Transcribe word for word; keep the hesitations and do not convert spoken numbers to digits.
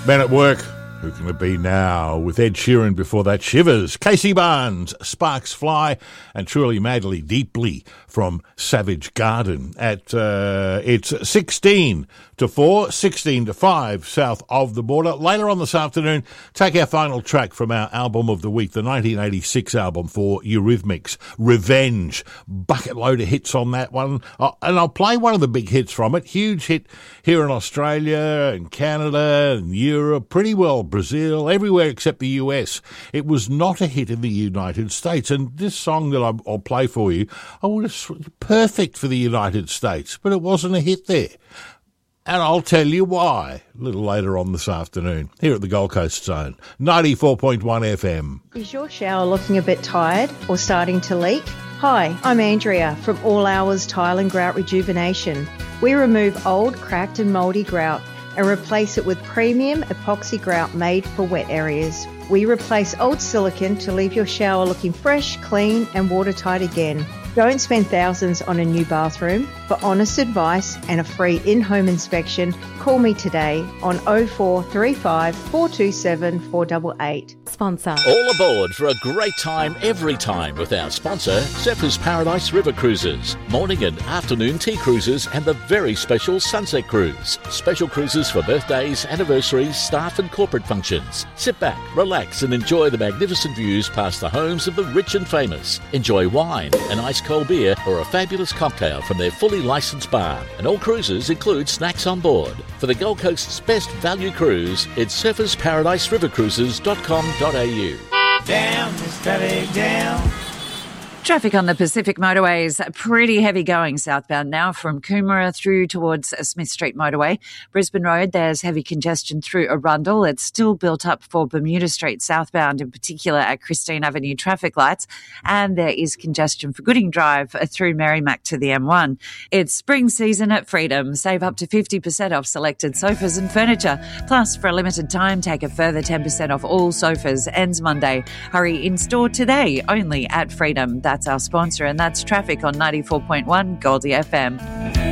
Men at Work. Who can it be now? With Ed Sheeran before that, Shivers. Casey Barnes, Sparks Fly, and Truly Madly Deeply from Savage Garden. At uh, it's sixteen to four, sixteen to five south of the border. Later on this afternoon, take our final track from our album of the week, the nineteen eighty-six album for Eurythmics, Revenge. Bucket load of hits on that one. Uh, and I'll play one of the big hits from it. Huge hit here in Australia and Canada and Europe, pretty well Brazil, everywhere except the U S. It was not a hit in the United States. And this song that I'll, I'll play for you, I would have perfect for the United States, but it wasn't a hit there. And I'll tell you why a little later on this afternoon here at the Gold Coast Zone, ninety-four point one F M. Is your shower looking a bit tired or starting to leak? Hi, I'm Andrea from All Hours Tile and Grout Rejuvenation. We remove old, cracked and mouldy grout and replace it with premium epoxy grout made for wet areas. We replace old silicone to leave your shower looking fresh, clean and watertight again. Don't spend thousands on a new bathroom. For honest advice and a free in-home inspection, call me today on oh four three five, four two seven, four eight eight. Sponsor. All aboard for a great time every time with our sponsor, Zephyrs Paradise River Cruises. Morning and afternoon tea cruises and the very special Sunset Cruise. Special cruises for birthdays, anniversaries, staff and corporate functions. Sit back, relax and enjoy the magnificent views past the homes of the rich and famous. Enjoy wine, an ice cold beer or a fabulous cocktail from their fully licensed bar. And all cruises include snacks on board. For the Gold Coast's best value cruise, it's Zephyrs Paradise River Cruises dot com dot a u. Down, Miss Daddy, down. Traffic on the Pacific motorways, pretty heavy going southbound now from Coomera through towards Smith Street motorway. Brisbane Road, there's heavy congestion through Arundel. It's still built up for Bermuda Street southbound, in particular at Christine Avenue traffic lights. And there is congestion for Gooding Drive through Merrimack to the M one. It's spring season at Freedom. Save up to fifty percent off selected sofas and furniture. Plus, for a limited time, take a further ten percent off all sofas. Ends Monday. Hurry in store today, only at Freedom. That's our sponsor, and that's traffic on ninety-four point one Goldie F M.